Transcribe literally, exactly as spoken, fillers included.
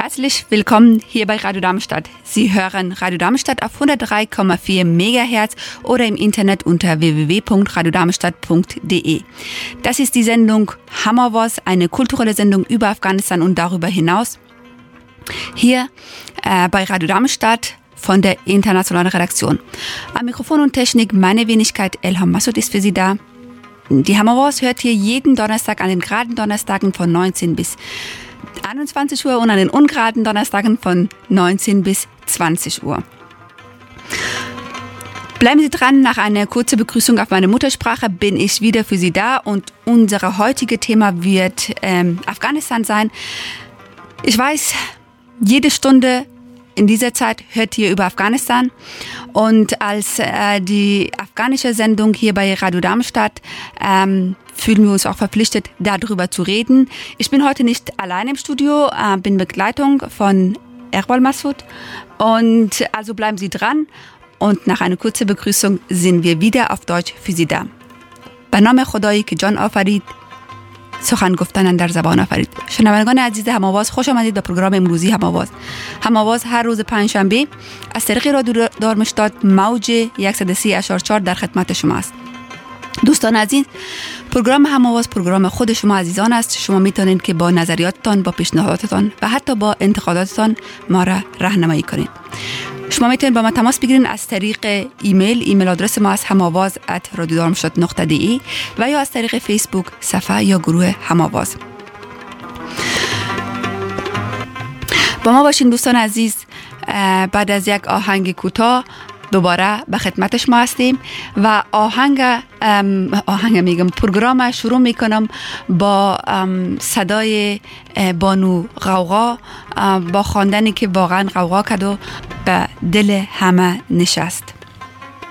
Herzlich willkommen hier bei Radio Darmstadt. Sie hören Radio Darmstadt auf hundertdrei Komma vier Megahertz oder im Internet unter w w w punkt radio darmstadt punkt d e. Das ist die Sendung Hammerwas, eine kulturelle Sendung über Afghanistan und darüber hinaus. Hier äh, bei Radio Darmstadt von der internationalen Redaktion. Am Mikrofon und Technik meine Wenigkeit Elham Massoud ist für Sie da. Die Hammerwas hört hier jeden Donnerstag an den geraden Donnerstagen von neunzehn bis einundzwanzig Uhr und an den ungeraden Donnerstagen von neunzehn bis zwanzig Uhr. Bleiben Sie dran, nach einer kurzen Begrüßung auf meine Muttersprache bin ich wieder für Sie da und unser heutiges Thema wird ähm, Afghanistan sein. Ich weiß, jede Stunde in dieser Zeit hört ihr über Afghanistan und als äh, die afghanische Sendung hier bei Radio Darmstadt ähm, fühlen wir uns auch verpflichtet, darüber zu reden. Ich bin heute nicht allein im Studio, äh, bin Begleitung von Erbal Massoud und also bleiben Sie dran und nach einer kurzen Begrüßung sind wir wieder auf Deutsch für Sie da. به نام خدایی که جان آفرید سخن گفتن در زبان آفرید. شنوندگان عزیز هماواز خوش آمدید به پروگرام امروزی هماواز. هماواز هر روز پنجشنبه از طریق رادیو دارمشتاد موج صد و سی ممیز چهار در خدمت شما است. دوستان عزیز، پروگرام هماواز پروگرام خود شما عزیزان است. شما میتونید که با نظریاتتان، با پیشنهاداتتان و حتی با انتقاداتتان ما را راهنمایی کنید. شما میتونید با ما تماس بگیرید از طریق ایمیل. ایمیل آدرس ما از هماواز ات رادیو دارمشتاد نقطه دی ای و یا از طریق فیسبوک صفحه یا گروه هماواز. با ما باشین دوستان عزیز. بعد از یک آهنگ کوتاه دوباره به خدمت شما هستیم و آهنگ آهنگ میگم پروگرام شروع میکنم با صدای بانو غوغا با خواندنی که واقعا غوغا کرد و به دل همه نشست.